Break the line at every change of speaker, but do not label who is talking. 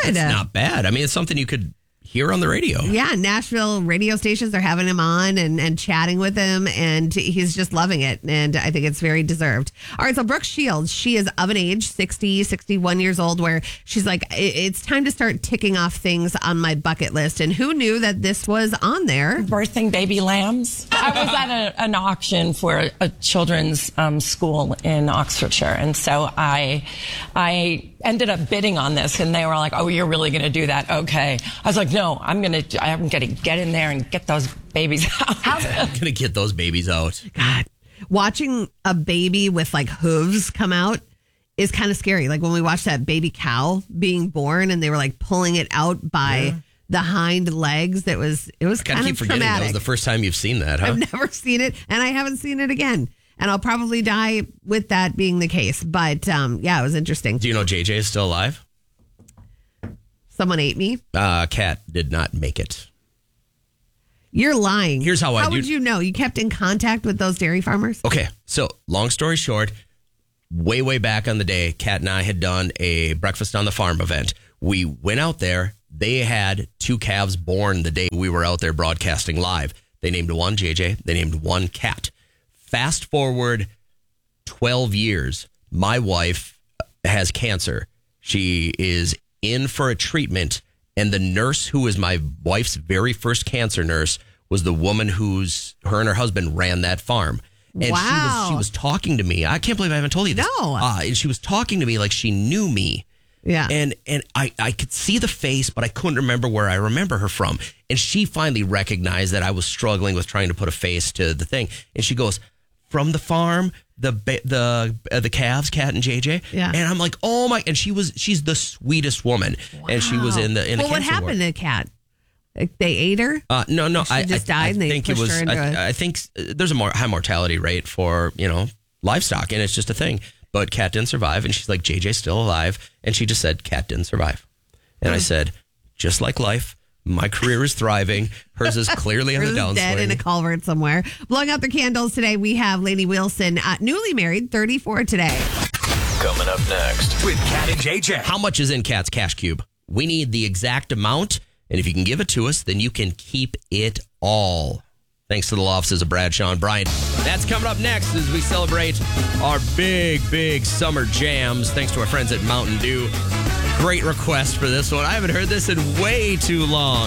good.
It's not bad. I mean, it's something you could hear on the radio.
Yeah, Nashville radio stations are having him on and chatting with him, and he's just loving it. And I think it's very deserved. All right, so Brooke Shields, she is of an age, 60, 61 years old, where she's like, it's time to start ticking off things on my bucket list. And who knew that this was on there?
Birthing baby lambs. I was at an auction for a children's school in Oxfordshire, and so I ended up bidding on this, and they were like, "Oh, you're really going to do that? Okay." I was like, "No, I'm going to get in there and get those babies out."
I'm going to get those babies out.
God, watching a baby with like hooves come out is kind of scary. Like when we watched that baby cow being born, and they were like pulling it out by the hind legs. It was kind of
keep forgetting
traumatic.
that was the first time you've seen that, huh?
I've never seen it, and I haven't seen it again. And I'll probably die with that being the case. But yeah, it was interesting.
Do you know JJ is still alive?
Someone ate me.
Cat did not make it.
You're lying.
Here's how
would you know? You kept in contact with those dairy farmers?
Okay, so long story short, way back on the day, Kat and I had done a Breakfast on the Farm event. We went out there. They had 2 calves born the day we were out there broadcasting live. They named one JJ. They named one Cat. Fast forward 12 years, my wife has cancer. She is in for a treatment, and the nurse who was my wife's very first cancer nurse was the woman her and her husband ran that farm. And
wow.
she was talking to me. I can't believe I haven't told you this.
No.
And she was talking to me like she knew me.
Yeah.
And I could see the face, but I couldn't remember where I remember her from. And she finally recognized that I was struggling with trying to put a face to the thing. And she goes, "From the farm, the calves, Cat and JJ."
Yeah.
And I'm like, "Oh my!" And she's the sweetest woman. Wow. And she was in the
Well, what happened to Cat? They ate her?
No.
She just died, and they pushed her into it.
I think there's a more high mortality rate for livestock, and it's just a thing. But Cat didn't survive, and she's like, "JJ's still alive," and she just said, "Cat didn't survive," and I said, "Just like life. My career is thriving. Hers is clearly on the downswing."
Dead in a culvert somewhere. Blowing out their candles today, we have Lainey Wilson, newly married, 34 today.
Coming up next with Cat and JJ.
How much is in Cat's cash cube? We need the exact amount, and if you can give it to us, then you can keep it all. Thanks to the law offices of Bradshaw and Bryant. That's coming up next as we celebrate our big summer jams. Thanks to our friends at Mountain Dew. Great request for this one. I haven't heard this in way too long.